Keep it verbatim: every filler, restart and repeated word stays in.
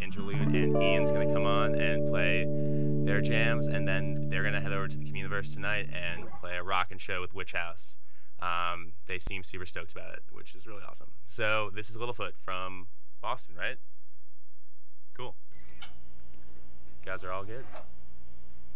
interlude, and Ian's going to come on and play their jams, and then they're going to head over to the Communiverse tonight and play a rockin' show with Witch House. Um, they seem super stoked about it, which is really awesome. So this is Littlefoot from Boston, right? Cool. You guys are all good?